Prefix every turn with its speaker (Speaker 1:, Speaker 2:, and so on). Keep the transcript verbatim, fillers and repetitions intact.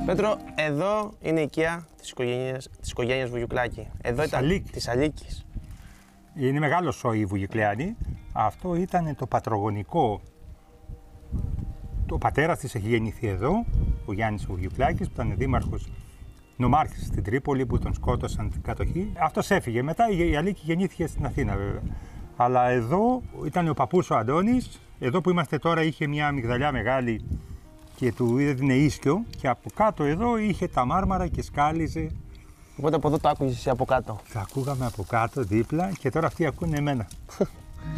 Speaker 1: Πέτρο, εδώ είναι η οικία της οικογένειας, της οικογένειας Βουγιουκλάκη. Εδώ
Speaker 2: Της
Speaker 1: ήταν
Speaker 2: Αλίκης.
Speaker 1: της Αλίκης.
Speaker 2: Είναι μεγάλο σόι η Βουγιουκλιάνη. Αυτό ήταν το πατρογονικό. Το πατέρας της έχει γεννηθεί εδώ, ο Γιάννης Βουγιουκλάκης, που ήταν δήμαρχος νομάρχης στην Τρίπολη, που τον σκότωσαν την κατοχή. Αυτός έφυγε. Μετά η Αλίκη γεννήθηκε στην Αθήνα, βέβαια. Αλλά εδώ ήταν ο παππούς ο Αντώνης. Εδώ που είμαστε τώρα είχε μια αμυγδαλιά μεγάλη και του έδινε ίσκιο. Και από κάτω εδώ είχε τα μάρμαρα και σκάλιζε.
Speaker 1: Οπότε από εδώ το άκουγες εσύ από κάτω.
Speaker 2: Τα ακούγαμε από κάτω δίπλα και τώρα αυτοί ακούνε εμένα.